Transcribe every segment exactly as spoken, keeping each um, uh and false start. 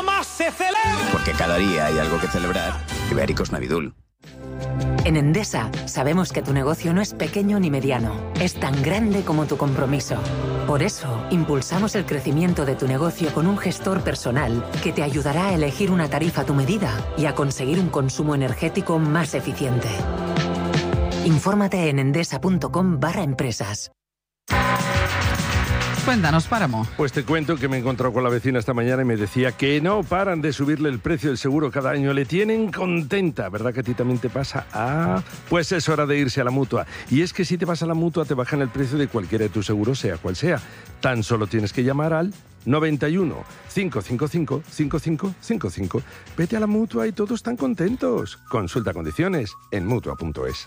más se celebra. Porque cada día hay algo que celebrar. Ibéricos Navidul. En Endesa sabemos que tu negocio no es pequeño ni mediano, es tan grande como tu compromiso. Por eso, impulsamos el crecimiento de tu negocio con un gestor personal que te ayudará a elegir una tarifa a tu medida y a conseguir un consumo energético más eficiente. Infórmate en endesa.com barra empresas. Cuéntanos, Páramo. Pues te cuento que me he encontrado con la vecina esta mañana y me decía que no paran de subirle el precio del seguro cada año. Le tienen contenta, ¿verdad que a ti también te pasa? Ah, pues es hora de irse a la Mutua. Y es que si te vas a la Mutua te bajan el precio de cualquiera de tus seguros, sea cual sea. Tan solo tienes que llamar al noventa y uno, cinco cinco cinco, cinco cinco cinco cinco. Vete a la Mutua y todos están contentos. Consulta condiciones en mutua punto es.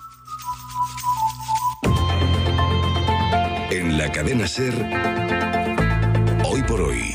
En la cadena SER, Hoy por Hoy,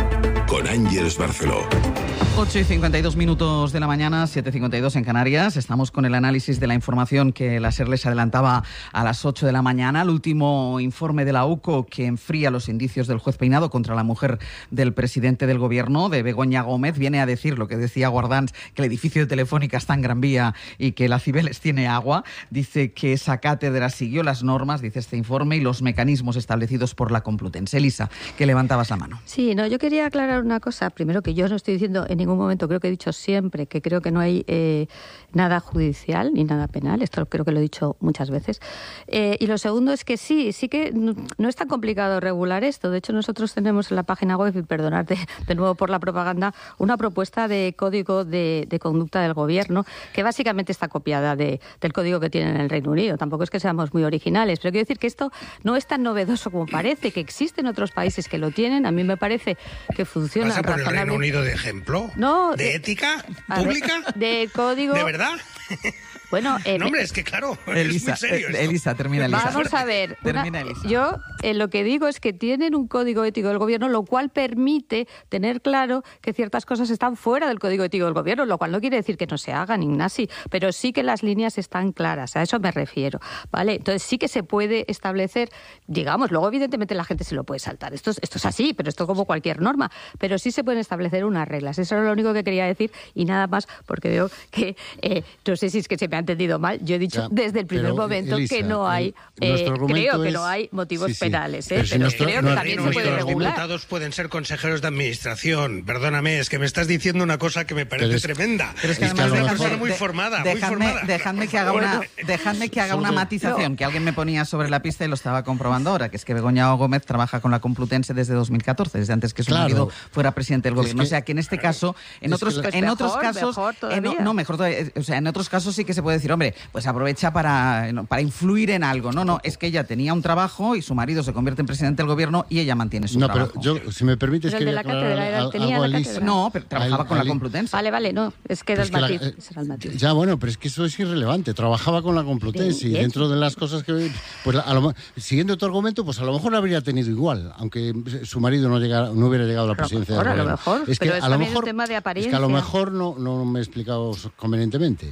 con Ángeles Barceló. ocho y cincuenta y dos minutos de la mañana, siete y cincuenta y dos en Canarias. Estamos con el análisis de la información que la SER les adelantaba a las ocho de la mañana. El último informe de la U C O que enfría los indicios del juez Peinado contra la mujer del presidente del gobierno, de Begoña Gómez, viene a decir lo que decía Guardans, que el edificio de Telefónica está en Gran Vía y que la Cibeles tiene agua. Dice que esa cátedra siguió las normas, dice este informe, y los mecanismos establecidos por la Complutense. Elisa, que levantabas la mano. Sí, no, yo quería aclarar una cosa. Primero, que yo no estoy diciendo en ningún momento, creo que he dicho siempre que creo que no hay eh, nada judicial ni nada penal. Esto creo que lo he dicho muchas veces. Eh, y lo segundo es que sí, sí que no, no es tan complicado regular esto. De hecho, nosotros tenemos en la página web, y perdonad de, de nuevo por la propaganda, una propuesta de código de, de conducta del gobierno que básicamente está copiada de, del código que tienen en el Reino Unido. Tampoco es que seamos muy originales, pero quiero decir que esto no es tan novedoso como parece, que existen otros países que lo tienen. A mí me parece que funciona razonablemente. ¿Vas a poner el Reino Unido de ejemplo? No, ¿De ética pública? De código... ¿De verdad? Bueno, eh, no, hombre, es que claro, Elisa, es muy serio esto. Elisa, termina Elisa. Vamos a ver, termina, una, Elisa. yo eh, lo que digo es que tienen un código ético del gobierno, lo cual permite tener claro que ciertas cosas están fuera del código ético del gobierno, lo cual no quiere decir que no se hagan, Ignasi, pero sí que las líneas están claras, a eso me refiero, ¿vale? Entonces sí que se puede establecer, digamos, luego evidentemente la gente se lo puede saltar, esto es, esto es así, pero esto como cualquier norma, pero sí se pueden establecer unas reglas, eso es lo único que quería decir y nada más, porque veo que, eh, no sé si es que se me ha entendido mal, yo he dicho ya, desde el primer momento Elisa, que no hay, eh, creo que es... no hay motivos sí, sí. penales, ¿eh? pero, pero si creo no, que también se puede regular. Los diputados pueden ser consejeros de administración, perdóname, es que me estás diciendo una cosa que me parece es, tremenda. Pero es que además es una dejadme, persona muy formada, dejadme, muy formada. Dejadme que haga una, dejadme que haga una matización, no. que alguien me ponía sobre la pista y lo estaba comprobando ahora, que es que Begoña Gómez trabaja con la Complutense desde dos mil catorce, desde antes que su claro. marido fuera presidente del gobierno. Es que, o sea, que en este caso, en otros, pues en mejor, otros casos, mejor en, no, mejor todavía, o sea, en otros casos sí que se puede decir, hombre, pues aprovecha para, para influir en algo. No, no, es que ella tenía un trabajo y su marido se convierte en presidente del gobierno y ella mantiene su no, trabajo. No, pero yo, si me permites, pero el de la cátedra era, tenía la cátedra. No, pero trabajaba al, con al, la Complutense. Vale, vale, no, es que era el matiz. La, eh, el matiz. Ya, bueno, pero es que eso es irrelevante. Trabajaba con la Complutense bien, y dentro de las cosas que... pues a lo, siguiendo tu argumento, pues a lo mejor habría tenido igual, aunque su marido no, llegara, no hubiera llegado a la presidencia del gobierno. A lo mejor, es que pero es a lo mejor, un tema de apariencia. Es que a lo mejor no, no me he explicado convenientemente.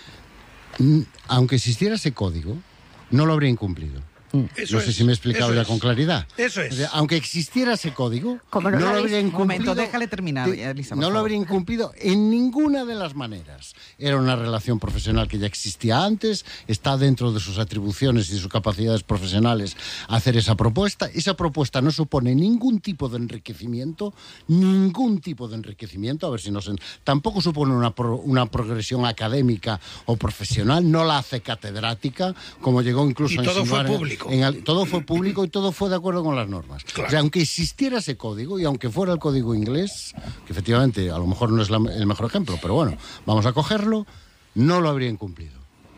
Aunque existiera ese código, no lo habría incumplido. Eso no sé es, si me he explicado ya es. con claridad. Eso es. O sea, aunque existiera ese código, no, no lo habría incumplido. Momento, déjale terminar, Elisa, no lo habría incumplido en ninguna de las maneras. Era una relación profesional que ya existía antes, está dentro de sus atribuciones y de sus capacidades profesionales hacer esa propuesta. Esa propuesta no supone ningún tipo de enriquecimiento, ningún tipo de enriquecimiento, a ver si nos... En... Tampoco supone una, pro, una progresión académica o profesional, no la hace catedrática, como llegó incluso y a todo insinuar... fue público. En el, todo fue público y todo fue de acuerdo con las normas. Claro. O sea, aunque existiera ese código y aunque fuera el código inglés, que efectivamente a lo mejor no es la, el mejor ejemplo, pero bueno, vamos a cogerlo, no lo habría incumplido.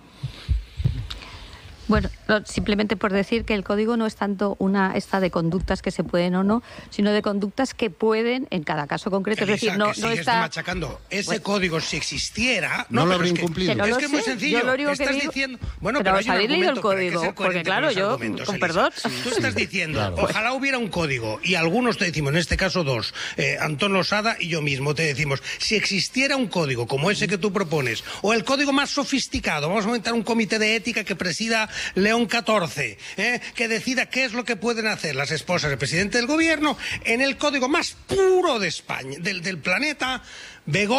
Bueno, simplemente por decir que el código no es tanto una esta de conductas que se pueden o no, sino de conductas que pueden en cada caso concreto. Elisa, es decir, no, que no está machacando. Ese bueno, código, si existiera, no, no lo habría es que, incumplido. Que no es lo que es muy sé. sencillo. Yo lo único estás que digo, diciendo, bueno, pero, pero os habéis leído el código, porque claro, yo, con Elisa. perdón. Tú estás diciendo, claro. ojalá hubiera un código y algunos te decimos, en este caso dos, eh, Antón Losada y yo mismo te decimos, si existiera un código como ese que tú propones, o el código más sofisticado, vamos a montar un comité de ética que presida León catorce, ¿eh? que decida qué es lo que pueden hacer las esposas del presidente del gobierno en el código más puro de España, del, del planeta. Begoña